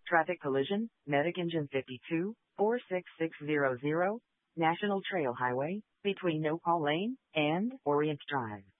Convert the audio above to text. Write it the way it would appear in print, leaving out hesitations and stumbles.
Traffic collision, Medic engine 52, 46600, National Trail Highway, between Nopal Lane and Orient Drive.